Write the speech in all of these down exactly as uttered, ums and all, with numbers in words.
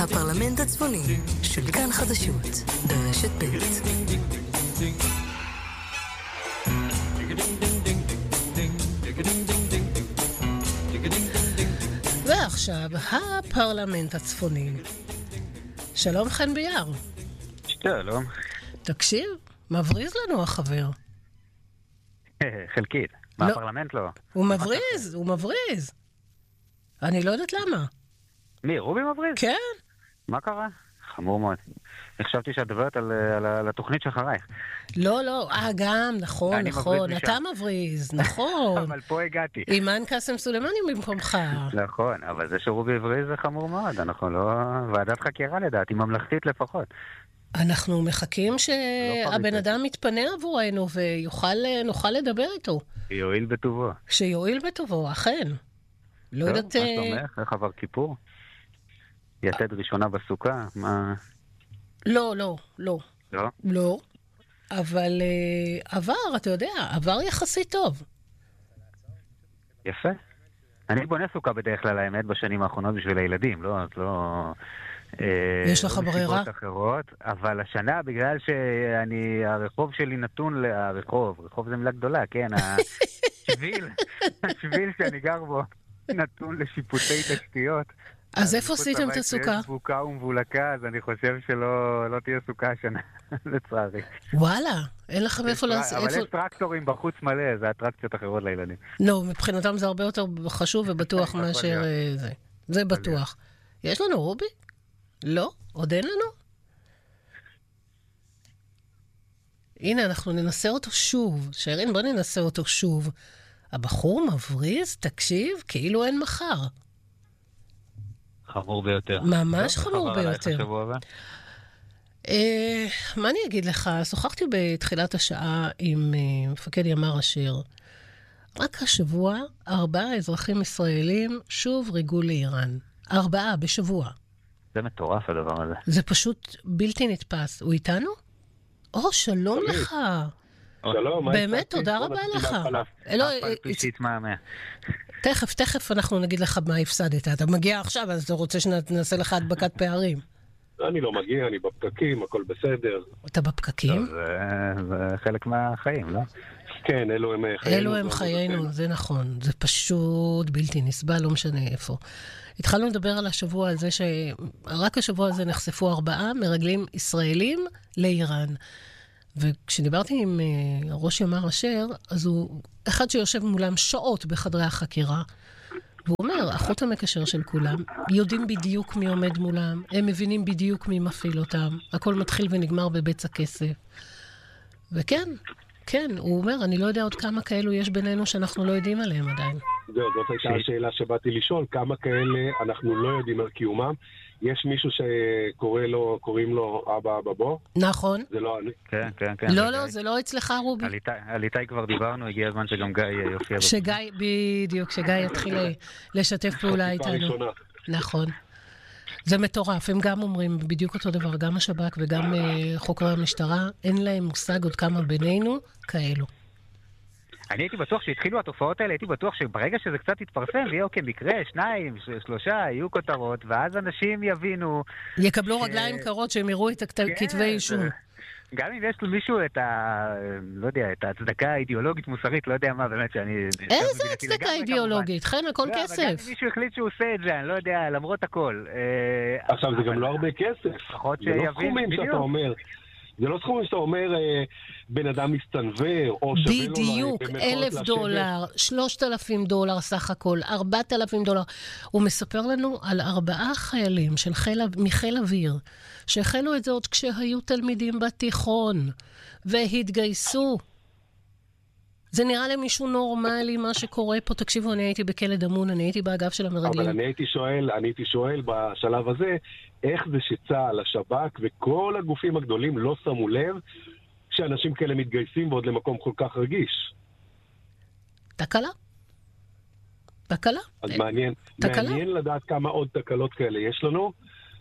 הפרלמנט הצפוני של כאן חדשות ברשת ב'. ועכשיו הפרלמנט הצפוני. שלום חן ביאר. שלום. תקשיב, מבריז לנו החבר. חלקית. מה הפרלמנט לא? הוא מבריז, הוא מבריז. אני לא יודעת למה. מי, רובי מבריז? כן. מה קרה? חמור מאוד. חשבתי שאת דברת על, על, על התוכנית שאחרייך. לא, לא, אה, גם, נכון, נכון. אתה מבריז, נכון. אבל פה הגעתי. אימן קאסם סולימני במקומך. נכון, אבל זה שרובי הבריז זה חמור מאוד. אנחנו לא... ועדת חקירה לדעתי, ממלכתית לפחות. אנחנו מחכים שהבן אדם מתפנה עבורנו ויוכל, נוכל לדבר איתו. שיועיל בטובו. שיועיל בטובו, אכן. לא יודעת... מה תומך? איך עבר כיפור? יתד ראשונה בסוכה? מה... לא, לא, לא. לא? לא. אבל uh, עבר, אתה יודע, עבר יחסית טוב. יפה. אני בונה סוכה בדרך כלל האמת בשנים האחרונות בשביל הילדים, לא? לא... יש לך ברירה? אחרות, אבל השנה, בגלל שאני, הרחוב שלי נתון, הרחוב, רחוב זה מילה גדולה, כן, השביל, השביל שאני גר בו, נתון לשיפוטי תשתיות. אז איפה עשיתם את הסוכה? יש בוקה ומבולקה, אז אני חושב שלא תהיה סוכה השנה, לצערי. וואלה, אין לכם איפה לעשות... אבל יש טרקטורים בחוץ מלא, זה אטרקציות אחרות לילדים. לא, מבחינתם זה הרבה יותר חשוב ובטוח מאשר זה. זה בטוח. יש לנו רובי? לא? עוד אין לנו? הנה, אנחנו ננסה אותו שוב. שרין, בוא ננסה אותו שוב. הבחור מבריז, תקשיב, כאילו אין מחר. חמור ביותר. ממש חמור ביותר. אה, מה אני אגיד לך? שוחחתי בתחילת השעה עם אה, מפקד ימ"ר אשר. רק השבוע, ארבעה אזרחים ישראלים שוב ריגו לאיראן. ארבעה בשבוע. זה מטורף הדבר הזה. זה פשוט בלתי נתפס. הוא איתנו? או, שלום לך. שלום. באמת, תודה רבה לך. תכף, תכף אנחנו נגיד לך מה הפסדת. אתה מגיע עכשיו, אז אתה רוצה שנעשה לך הדבקת פערים. אני לא מגיע, אני בפקקים, הכל בסדר. אתה בפקקים? זה חלק מהחיים, לא? כן, אלו הם חיינו. אלו הם חיינו, זה נכון. זה פשוט בלתי נסבל, לא משנה איפה. התחלנו לדבר על השבוע הזה, שרק השבוע הזה נחשפו ארבעה מרגלים ישראלים לאיראן. וכשדיברתי עם ראש ימ"ר אשר, אז הוא אחד שיושב מולם שעות בחדרי החקירה, והוא אומר, החוט המקשר של כולם, יודעים בדיוק מי עומד מולם, הם מבינים בדיוק מי מפעיל אותם, הכל מתחיל ונגמר בבצע כסף. וכן, כן, הוא אומר, אני לא יודע עוד כמה כאלו יש בינינו שאנחנו לא יודעים עליהם עדיין. זהו, זאת הייתה השאלה שבאתי לשאול, כמה כאלה אנחנו לא יודעים על קיומם. יש מישהו שקוראים לו אבא אבא בו? נכון. זה לא אני. כן, כן, כן. לא, לא, זה לא אצלך, רובי. על איתי כבר דיברנו, הגיע הזמן שגם גיא יופיע. שגיא, בדיוק, שגיא יתחיל לשתף פעולה איתנו. נכון. זה מטורף, הם גם אומרים בדיוק אותו דבר, גם השב"כ וגם חוקרי המשטרה, אין להם מושג עוד כמה בינינו כאלו. אני הייתי בטוח שהתחילו התופעות האלה, הייתי בטוח שברגע שזה קצת יתפרסם, יהיה אוקיי, מקרה, שניים, שלושה, יהיו כותרות, ואז אנשים יבינו... יקבלו רגליים קרות שהם יראו את הכתבי אישום. גם אם יש למישהו את ה... לא יודע, את ההצדקה האידיאולוגית מוסרית, לא יודע מה, באמת שאני... איזה הצדקה אידיאולוגית? חן, הכל כסף. אבל גם אם מישהו החליט שהוא עושה את זה, אני לא יודע, למרות הכל. עכשיו, זה גם לא הרבה כסף. זה לא סכומים שאתה אומר... זה לא סכומים שאתה אומר, בן אדם מסתנבר, או שווה לו... בדיוק, אלף דולר, שלושת אלפים דולר סך הכל, ארבעת אלפים דולר. הוא מספר לנו על ארבעה חיילים של חיל, מחיל אוויר, שהחלו את זה עוד כשהיו תלמידים בתיכון, והתגייסו. זה נראה למישהו נורמלי מה שקורה פה. תקשיבו, אני הייתי בכלא דמון, אני הייתי באגף של המרגלים. אבל אני הייתי שואל, אני הייתי שואל בשלב הזה, איך זה שצה"ל, השב"כ וכל הגופים הגדולים לא שמו לב שאנשים כאלה מתגייסים ועוד למקום כל כך רגיש? תקלה. תקלה. אז מעניין, מעניין לדעת כמה עוד תקלות כאלה יש לנו.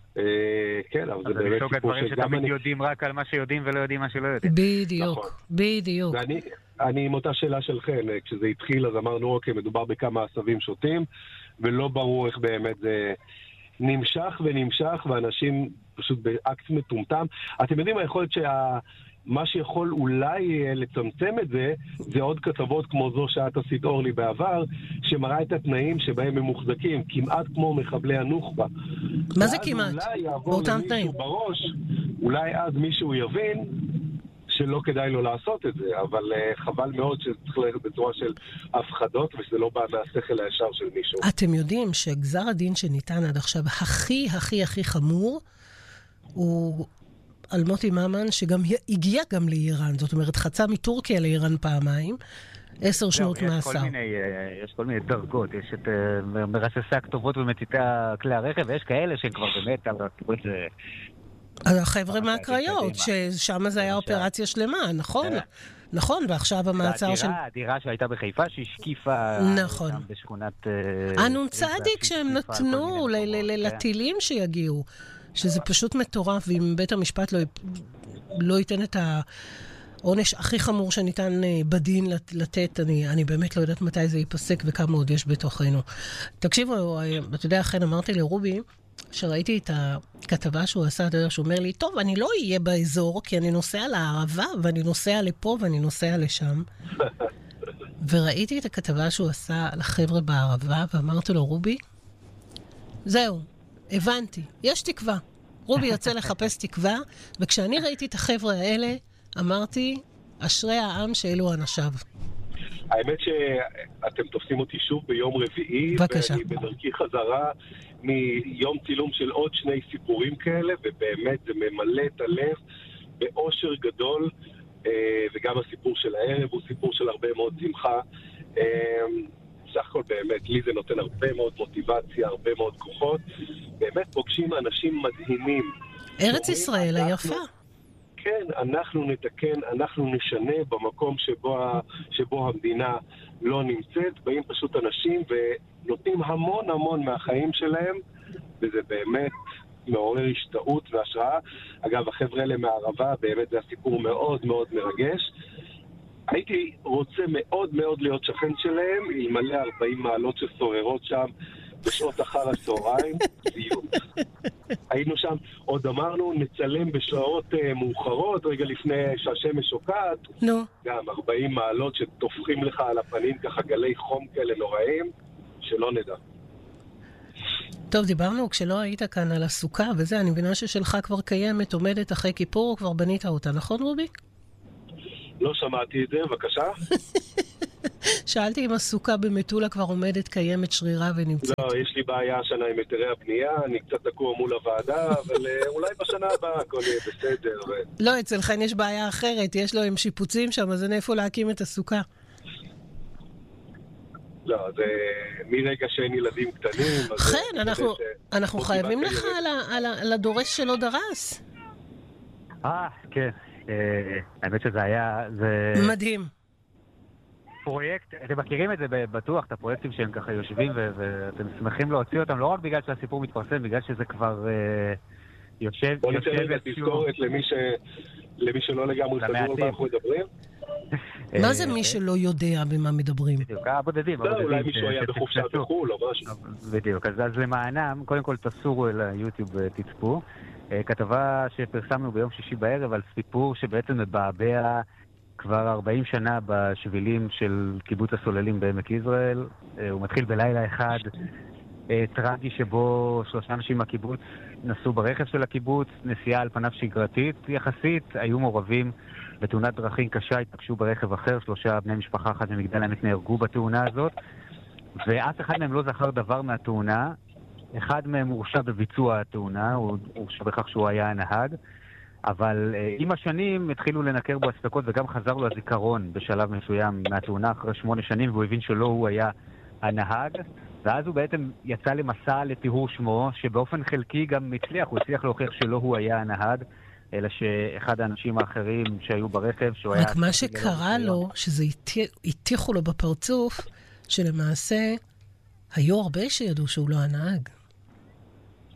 כן, אבל זה באמת סיפור שגם אני... שתמיד יודעים רק על מה שיודעים ולא יודעים מה שלא יודעים. בדיוק, בדיוק. ואני... אני עם אותה שאלה שלכם, כשזה התחיל אז אמרנו, אוקיי, מדובר בכמה עשבים שוטים, ולא ברור איך באמת זה נמשך ונמשך, ואנשים פשוט באקט מטומטם. אתם יודעים, היכול להיות שה... מה שיכול אולי לצמצם את זה, זה עוד כתבות כמו זו שאת עשית אורלי בעבר, שמראה את התנאים שבהם הם מוחזקים, כמעט כמו מחבלי הנוח'בה. מה זה כמעט? אולי יעבור למישהו בראש, אולי אז מישהו יבין שלא כדאי לו לעשות את זה, אבל uh, חבל מאוד שזה צריך ללכת בצורה של הפחדות, ושזה לא בא מהשכל הישר של מישהו. אתם יודעים שגזר הדין שניתן עד עכשיו, הכי הכי הכי חמור, הוא על מוטי ממן, שגם הגיע גם לאיראן, זאת אומרת, חצה מטורקיה לאיראן פעמיים, עשר שנות מאסר. יש כל מיני דרגות, יש את מרססי הכתובות ומציתי כלי הרכב, ויש כאלה שכבר באמת, החבר'ה מהקריות, ששם זה היה אופרציה שלמה, נכון? נכון, ועכשיו המעצר של... הדירה שהייתה בחיפה, שהשקיפה בשכונת... אנון צדיק שהם נתנו לטילים שיגיעו. שזה פשוט מטורף, ואם בית המשפט לא, לא ייתן את העונש הכי חמור שניתן בדין לתת, אני, אני באמת לא יודעת מתי זה ייפסק וכמה עוד יש בתוכנו. תקשיבו, אתה יודע, אכן אמרתי לרובי, שראיתי את הכתבה שהוא עשה, אתה יודע, שהוא אומר לי, טוב, אני לא אהיה באזור, כי אני נוסע לערבה, ואני נוסע לפה, ואני נוסע לשם. וראיתי את הכתבה שהוא עשה לחבר'ה בערבה, ואמרתי לו, רובי, זהו. הבנתי, יש תקווה. רובי יוצא לחפש תקווה, וכשאני ראיתי את החבר'ה האלה, אמרתי, אשרי העם שאלו אנשיו. האמת שאתם תופסים אותי שוב ביום רביעי, בבקשה. ואני בדרכי חזרה מיום צילום של עוד שני סיפורים כאלה, ובאמת זה ממלא את הלב באושר גדול, וגם הסיפור של הערב הוא סיפור של הרבה מאוד שמחה. סך הכל באמת, לי זה נותן הרבה מאוד מוטיבציה, הרבה מאוד כוחות. באמת פוגשים אנשים מדהימים. ארץ ישראל היפה. כן, אנחנו נתקן, אנחנו נשנה במקום שבו, שבו המדינה לא נמצאת. באים פשוט אנשים ונותנים המון המון מהחיים שלהם, וזה באמת מעורר השתאות והשראה. אגב, החבר'ה האלה מהערבה, באמת זה הסיפור מאוד מאוד מרגש. הייתי רוצה מאוד מאוד להיות שכן שלהם, אלמלא ארבעים מעלות ששוררות שם בשעות אחר הצהריים. היינו שם, עוד אמרנו, נצלם בשעות uh, מאוחרות, רגע לפני שהשמש שוקעת. נו. גם ארבעים מעלות שתופכים לך על הפנים ככה גלי חום כאלה נוראים, שלא נדע. טוב, דיברנו כשלא היית כאן על הסוכה, וזה, אני מבינה ששלך כבר קיימת, עומדת אחרי כיפור, כבר בנית אותה, נכון רובי? לא שמעתי את זה, בבקשה. שאלתי אם הסוכה במטולה כבר עומדת, קיימת, שרירה ונמצאת. לא, יש לי בעיה השנה עם היתרי הבנייה, אני קצת תקוע מול הוועדה, אבל אולי בשנה הבאה הכל יהיה בסדר. ו... לא, אצלכן יש בעיה אחרת, יש לו עם שיפוצים שם, אז אין איפה להקים את הסוכה. לא, זה מרגע שאין ילדים קטנים. כן, אנחנו, אנחנו חייבים לך על, על, על הדורש שלא דרס. אה, כן. האמת שזה היה... מדהים. פרויקט, אתם מכירים את זה בטוח, את הפרויקטים שהם ככה יושבים ואתם שמחים להוציא אותם, לא רק בגלל שהסיפור מתפרסם, בגלל שזה כבר יושב... בוא ניתן רגע תזכורת למי שלא לגמרי חזור על מה אנחנו מדברים. מה זה מי שלא יודע במה מדברים? בדיוק, הבודדים. לא, אולי מישהו היה בחופשה בחול או משהו. בדיוק, אז למענם, קודם כל תסורו אל היוטיוב ותצפו. כתבה שפרסמנו ביום שישי בערב על סיפור שבעצם מבעבע כבר ארבעים שנה בשבילים של קיבוץ הסוללים בעמק יזרעאל. הוא מתחיל בלילה אחד טרגי שבו שלושה אנשים מהקיבוץ נסעו ברכב של הקיבוץ, נסיעה על פניו שגרתית יחסית, היו מעורבים בתאונת דרכים קשה, התפגשו ברכב אחר, שלושה בני משפחה אחת ממגדל העמק נהרגו בתאונה הזאת, ואף אחד מהם לא זכר דבר מהתאונה. אחד מהם הורשע בביצוע התאונה, הוא הורשע בכך שהוא היה הנהג, אבל uh, עם השנים התחילו לנקר בו הספקות וגם חזר לו הזיכרון בשלב מסוים מהתאונה אחרי שמונה שנים, והוא הבין שלא הוא היה הנהג, ואז הוא בעצם יצא למסע לטיהור שמו, שבאופן חלקי גם מצליח, הוא הצליח להוכיח שלא הוא היה הנהג, אלא שאחד האנשים האחרים שהיו ברכב, שהוא היה... רק מה שקרה לו, שזה הטיחו לו בפרצוף, שלמעשה היו הרבה שידעו שהוא לא הנהג.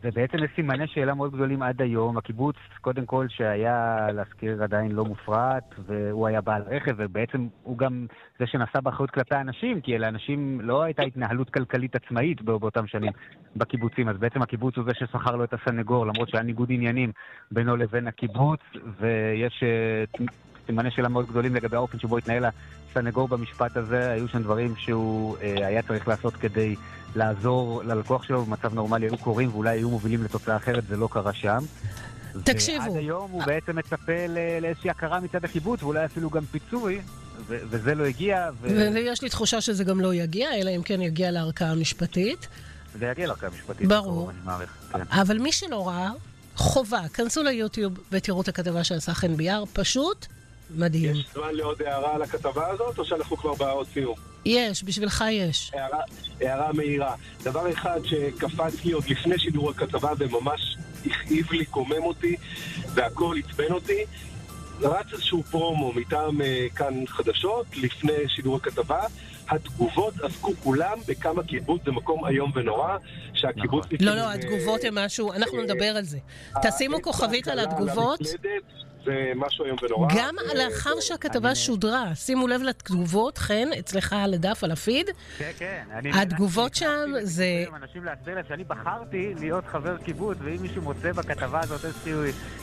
ובעצם יש סימני שאלה מאוד גדולים עד היום. הקיבוץ, קודם כל, שהיה להזכיר עדיין לא מופרט, והוא היה בעל רכב, ובעצם הוא גם זה שנשא באחריות כלפי האנשים, כי לאנשים לא הייתה התנהלות כלכלית עצמאית באותם שנים בקיבוצים. אז בעצם הקיבוץ הוא זה ששכר לו את הסנגור, למרות שהיה ניגוד עניינים בינו לבין הקיבוץ, ויש סימני שאלה מאוד גדולים לגבי האופן שבו התנהל הסנגור במשפט הזה. היו שם דברים שהוא אה, היה צריך לעשות כדי לעזור ללקוח שלו במצב נורמלי, היו קוראים ואולי היו מובילים לתוצאה אחרת, זה לא קרה שם. תקשיבו. ועד היום הוא בעצם מצפה לאיזושהי הכרה מצד הקיבוץ, ואולי אפילו גם פיצוי, ו- וזה לא הגיע. ו... ויש לי תחושה שזה גם לא יגיע, אלא אם כן יגיע לערכאה המשפטית. זה יגיע לערכאה המשפטית. ברור. אני מעריך, כן. אבל מי שלא ראה, חובה, כנסו ליוטיוב ותראו את הכתבה שעשה חן ביאר, פשוט מדהים. יש זמן לעוד הערה על הכתבה הזאת, או שאנחנו כבר בעוד סיום? יש, בשבילך יש. הערה, הערה מהירה. דבר אחד שקפץ לי עוד לפני שידור הכתבה, וממש הכאיב לי, קומם אותי, והכל עצבן אותי, רץ איזשהו פרומו מטעם כאן חדשות, לפני שידור הכתבה, התגובות עסקו כולם בכמה קיבוץ זה מקום היום ונורא, שהקיבוץ... לא, לא, התגובות הם משהו, אנחנו נדבר על זה. תשימו כוכבית על התגובות. זה משהו היום ונורא. גם לאחר שהכתבה שודרה, שימו לב לתגובות, חן, אצלך על הדף, על הפיד. כן, כן. התגובות שם זה... אנשים להסביר להם שאני בחרתי להיות חבר קיבוץ, ואם מישהו מוצא בכתבה הזאת איזשהו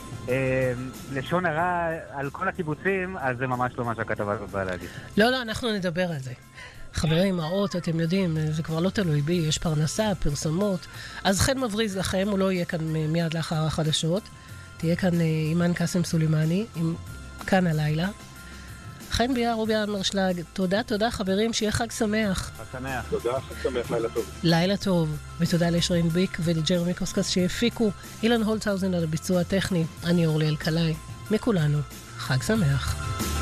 לשון הרע על כל הקיבוצים, אז זה ממש לא מה שהכתבה הזאת באה להגיד. לא, לא, אנחנו נדבר על זה. חברים, מראות, אתם יודעים, זה כבר לא תלוי בי, יש פרנסה, פרסומות. אז חן מבריז לכם, הוא לא יהיה כאן מיד לאחר החדשות. תהיה כאן אימן קאסם סולימני, עם כאן הלילה. חן ביאר, רובי אמרשלג, תודה, תודה חברים, שיהיה חג שמח. חג שמח. תודה, חג שמח, לילה טוב. לילה טוב, ותודה לשרין ביק ולג'רמי קוסקס שהפיקו, אילן הולצהאוזן על הביצוע הטכני, אני אורלי אלקלעי, מכולנו, חג שמח.